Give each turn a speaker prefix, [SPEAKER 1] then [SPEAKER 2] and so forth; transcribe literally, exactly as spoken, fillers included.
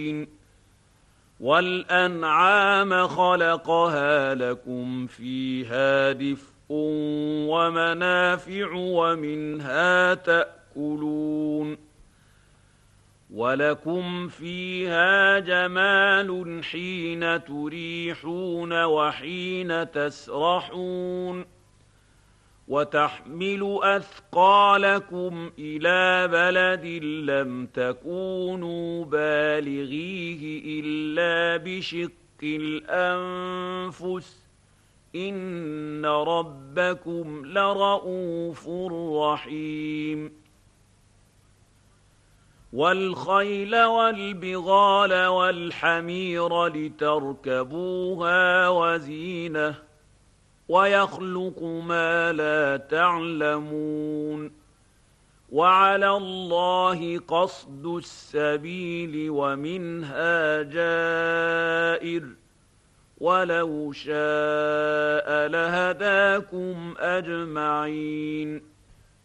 [SPEAKER 1] وَالْأَنْعَامَ خَلَقَهَا لَكُمْ فِيهَا دِفْءٌ وَمَنَافِعُ وَمِنْهَا تَأْكُلُونَ وَلَكُمْ فِيهَا جَمَالٌ حِينَ تُرِيحُونَ وَحِينَ تَسْرَحُونَ وَتَحْمِلُ أَثْقَالَكُمْ إِلَىٰ بَلَدٍ لَّمْ تَكُونُوا بَالِغِيهِ إِلَّا بِشِقِّ الْأَنفُسِ ۚ إِنَّ رَبَّكُمْ لَرَءُوفٌ رَّحِيمٌ وَالْخَيْلَ وَالْبِغَالَ وَالْحَمِيرَ لِتَرْكَبُوهَا وَزِينَةً ۚ وَيَخْلُقُ مَا لَا تَعْلَمُونَ وَعَلَى اللَّهِ قَصْدُ السَّبِيلِ وَمِنْهَا جَائِرٌ ۚ وَلَوْ شَاءَ لَهَدَاكُمْ أَجْمَعِينَ